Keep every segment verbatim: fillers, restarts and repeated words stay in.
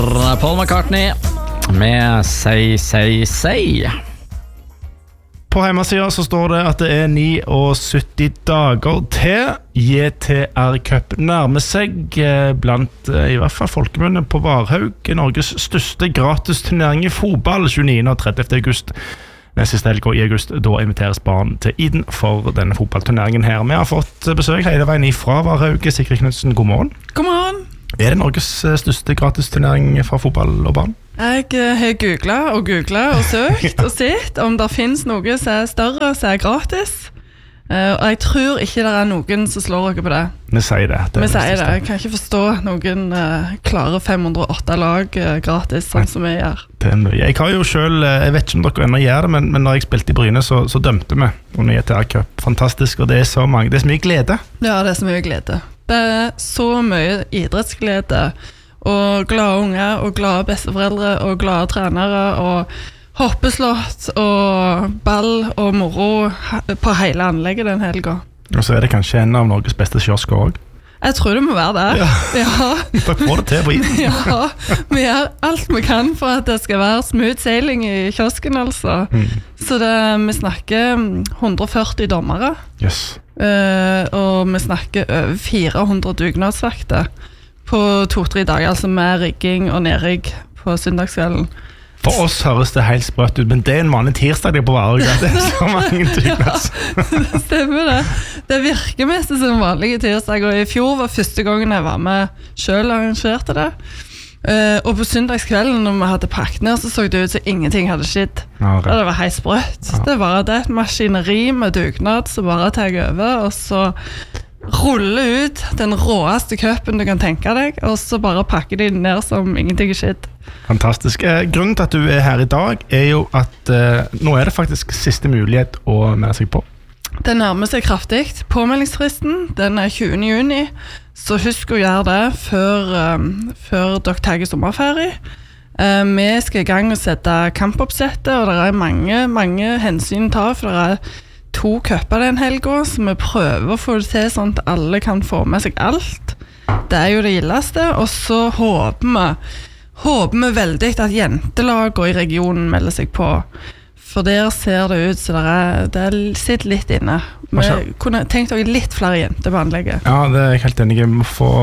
Paul McCartney med Say, Say, Say. På hjemmesiden så står det at det er syttini dager til J T R Cup nærmer seg blant i hvert fall folkemunne på Varhaug, Norges største gratisturnering i fotball, tjueniende og trettiende august. Neste siste helg i august, da inviteres barn til Iden for denne fotballturneringen her. Vi har fått besøk hele veien ifra Varhaug. Sigrid Knudsen, god morgen. God morgen. Er det Norges største gratisturnering fra fotball og barn? Jeg har googlet og googlet og søkt og sett om det finnes noe som er større, som er gratis. Uh, og jeg tror ikke det er noen som slår dere på det. Vi sier det. det Vi sier det. Jeg kan ikke forstå noen uh, klare fem hundre og åtte lag uh, gratis, sånn som vi gjør. Det er mye. Jeg har jo selv, jeg vet ikke om dere ennå gjør det, men, men når jeg spilte i Bryne, så, så dømte vi under J T R Cup. Fantastisk, og det er så mange, det er så mye glede. Ja, det er så mye glede. Det er så mye idrettsglede, og glade unger, og glade besteforeldre, og glade trenere, og hoppeslott, og ball, og moro på hele anlegget den helgen. Og så er det kanskje en av Norges beste kiosker også. Jeg tror det må være det. Ja. Ja. Dere får det til på Iden. Ja, vi gjør alt vi kan for at det skal være smooth sailing i kiosken, altså. Mm. Så det, vi snakker hundre og førti dommere. Yes. Uh, og vi snakker over fire hundre dugnadsvakter på to-tre dager, altså med rigging og nedrigg på søndagskvelden. For oss høres det helt sprøtt ut, men det er en vanlig tirsdag på Varhaug. Det er så mange dugnads. Ja, det stemmer det. Det virker mest som en vanlig tirsdag, og i fjor var første gangen jeg var med selv og arrangerte det. Uh, og på søndagskvelden når vi hadde pakket ned, så så det ut som ingenting hadde skjedd. Ja, det var helt sprøtt. Ja. Det var det et maskineri med dugnad som bare tar over, og så ruller ut den råeste køppen du kan tenke deg, og så bare pakker de ned som ingenting er skjedd. Fantastisk. Eh, grunnen til at du er her i dag er jo at eh, nå er det faktisk siste mulighet å melde seg på. Det nærmer seg kraftig. Påmeldingsfristen, den er tjuende juni, så husk å gjøre det før, um, før dere tar sommerferie. Uh, vi skal i gang og sette kampoppsettet, og det er mange, mange hensyn å ta, for det er to køpper den helgen, så vi prøver å få det til sånn at alle kan få med seg alt. Det er jo det gildeste, og så håper vi, håper vi veldig at jentelagene i regionen melder seg på. For der ser det ut, så det, er, det sitter litt inne. Vi kunne tenkt dere litt flere jenter på anlegget. Ja, det er jeg helt enig. Vi må få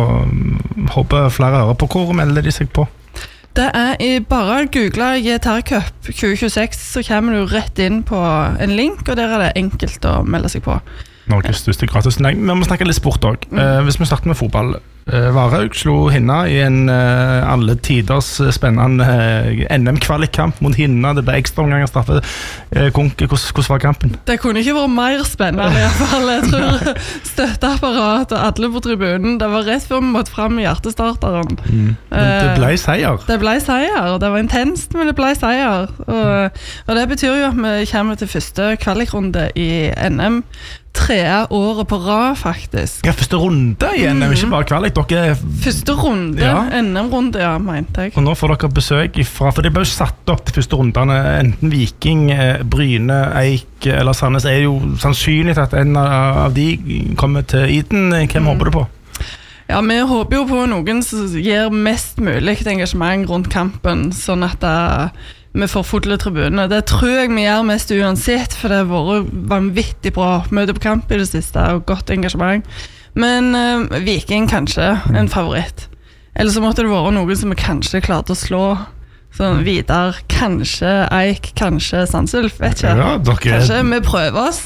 håpe flere hører på. Hvor melder de seg på? Det er i bare google J T R Cup tjue tjueseks, så kommer du rett inn på en link, og der er det enkelt å melde seg på. Norges største gratisturnering. Vi må snakke litt sport også. Mm. Eh, hvis vi starter med fotball. Eh, Varhaug slo Hinna i en eh, alle tiders spennende eh, N M-kvalikkamp mot Hinna. Det ble ekstra omganger straffe. Eh, Konke, hvordan var kampen? Det kunne ikke vært mer spennende i hvert fall. Jeg tror støtteapparat og alle på tribunen, det var rett før vi måtte frem i hjertestarteren. Mm. Eh, det ble seier. Det ble seier. Det var intenst, men det ble seier. Og, og det betyr jo at vi kommer til første kvalikrunde i N M. Tre året på rad, faktisk. Ja, første runde igjen, mm. ikke bare kvalik. Dere... Første runde, ja. N M-runde, ja, mente jeg. Og nå får dere besøk ifra, for det ble jo satt opp til første rundene, enten Viking, Bryne, Eik eller Sandnes. Er jo sannsynlig at en av de kommer til Iden. Hvem mm. håper du på? Ja, vi håper jo på noen som gir mest mulig engasjement rundt kampen, sånn at det vi får fulle tribuner. Det tror jeg vi gjør mest uansett, for det har vært vanvittig bra møte på kamp i det siste, og godt engasjement. Men uh, Viking kanskje en favoritt. Eller så måtte det være noen som vi kanskje klarte å slå. Sånn Vidar, kanskje Eik, kanskje Sandsulf, vet ikke. Ja, dere... Kanskje vi prøver oss.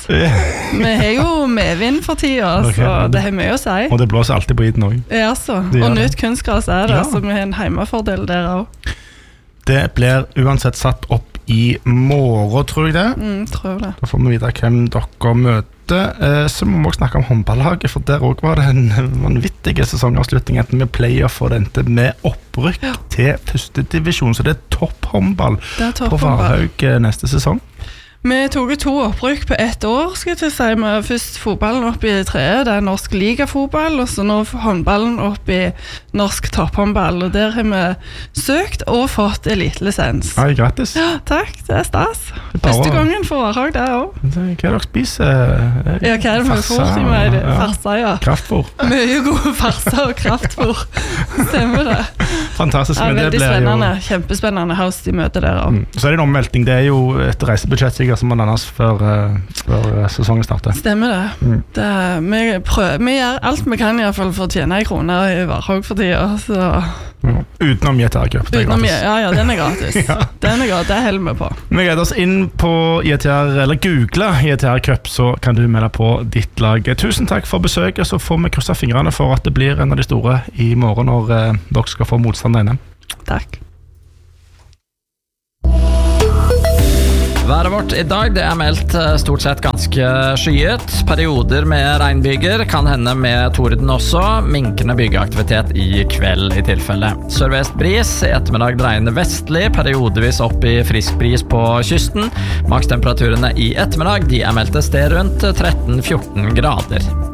Vi har jo medvind for tida, så det har mye å si. Og det blåser alltid på Iden også. Ja, så. Og nytt kunstgras er det, ja. Så vi har en heimefordel der også. Det blir uansett satt opp i morgen, tror jeg det. Mm, tror jeg det. Da får vi vite hvem dere møter. Eh, så må vi også snakke om håndballaget, for der også var det en vanvittig sesongavslutning etter med playoff og dente med opprykk ja. til første divisjon. Så det er topphåndball på Varhaug neste sesong. Vi tog to opprykk på ett år, skal jeg til å si, med først fotballen opp i treet, det er norsk ligafotball, og så nå håndballen opp i norsk topphåndball, og der har vi søkt og fått elitelisens. Ja, grattis. Ja, takk, det er stas. Første gangen for Varhaug, det er også. Hva er det dere spiser? Ja, hva er det vi får til meg? Ja. Farsa, ja. Kraftfôr. Mye gode farsa og kraftfôr. Stemmer det. fantastisk. Ja, men det veldig blir spennende, jo... kjempespennende house de møter der også. Mm. Så er det en omvelting, det er jo et reisebudsjett sikkert som må landes før, uh, før sesongen starter. Stemmer det. Mm. det vi, prøver, vi gjør alt vi kan i hvert fall for å tjene en krone i Varhaug for tida, så... Mm. Utenom J T R Cup, det er Utenom, gratis. ja, ja, den er gratis. ja. Den er gratis, det holder vi på. Vi gleder oss inn på J T R, eller google J T R Cup, så kan du melde på ditt lag. Tusen takk for besøket, så får vi krysse fingrene for at det blir en av de store i morgen når eh, dere skal få motstand inne. Takk. Været vårt i dag det er meldt stort sett ganske skyet. Perioder med regnbyger, kan hende med torden også. Minkende byggeaktivitet i kveld i tilfelle. Sørvest bris, i ettermiddag dreiende vestlig, periodevis opp i frisk bris på kysten. Makstemperaturene i ettermiddag de er meldt et sted rundt tretten til fjorten grader.